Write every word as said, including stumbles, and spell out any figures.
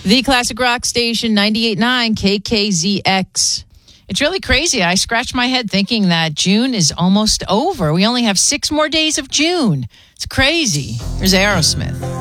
The Classic Rock Station, ninety-eight point nine K K Z X. It's really crazy. I scratched my head thinking that June is almost over. We only have six more days of June. It's crazy. Here's Aerosmith.